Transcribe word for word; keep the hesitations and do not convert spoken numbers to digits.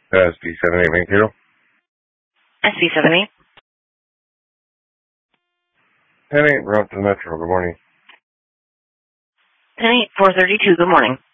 S D seven eight Mankato. S D seven eight. ten eight, we're out to the Metro. Good morning. ten eight, four thirty-two, good morning.